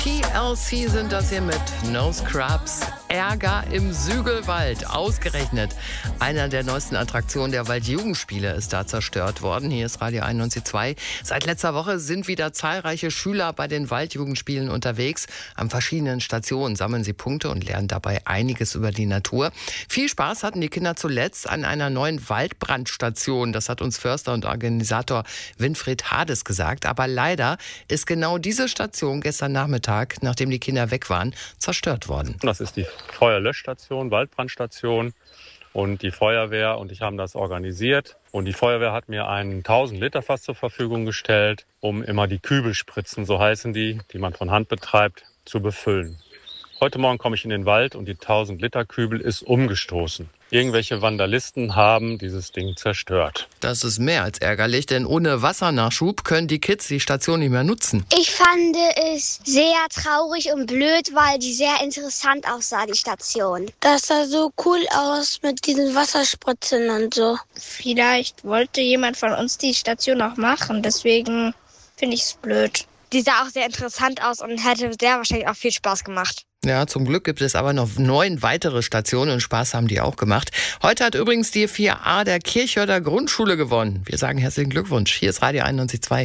TLC sind das hier mit No Scrubs. Ärger im Sügelwald. Ausgerechnet einer der neuesten Attraktionen der Waldjugendspiele ist da zerstört worden. Hier ist Radio 91.2. Seit letzter Woche sind wieder zahlreiche Schüler bei den Waldjugendspielen unterwegs. An verschiedenen Stationen sammeln sie Punkte und lernen dabei einiges über die Natur. Viel Spaß hatten die Kinder zuletzt an einer neuen Waldbrandstation. Das hat uns Förster und Organisator Winfried Hades gesagt. Aber leider ist genau diese Station gestern Nachmittag, nachdem die Kinder weg waren, zerstört worden. Das ist die Feuerlöschstation, Waldbrandstation und die Feuerwehr und ich haben das organisiert. Und die Feuerwehr hat mir einen 1000-Liter-Fass zur Verfügung gestellt, um immer die Kübelspritzen, so heißen die man von Hand betreibt, zu befüllen. Heute Morgen komme ich in den Wald und die 1000-Liter-Kübel ist umgestoßen. Irgendwelche Vandalisten haben dieses Ding zerstört. Das ist mehr als ärgerlich, denn ohne Wassernachschub können die Kids die Station nicht mehr nutzen. Ich fand es sehr traurig und blöd, weil die sehr interessant aussah, die Station. Das sah so cool aus mit diesen Wasserspritzen und so. Vielleicht wollte jemand von uns die Station noch machen, deswegen finde ich es blöd. Die sah auch sehr interessant aus und hätte sehr wahrscheinlich auch viel Spaß gemacht. Ja, zum Glück gibt es aber noch 9 weitere Stationen und Spaß haben die auch gemacht. Heute hat übrigens die 4a der Kirchhörder Grundschule gewonnen. Wir sagen herzlichen Glückwunsch. Hier ist Radio 91.2.